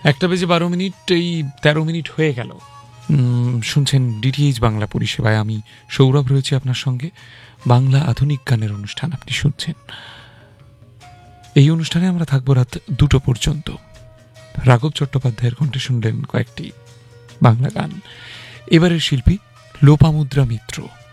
1:12, এই 13 মিনিট হয়ে গেল। শুনছেন ডিটিএইচ বাংলা পরিষেবায়। আমি সৌরভ রয়েছি আপনার সঙ্গে। বাংলা আধুনিক গানের অনুষ্ঠান আপনি শুনছেন। এই অনুষ্ঠানে আমরা থাকবো রাত 2টো পর্যন্ত। রাঘব চট্টোপাধ্যায়ের কণ্ঠে শুনলেন কয়েকটি বাংলা গান। এবারের শিল্পী লোপামুদ্রা মিত্র।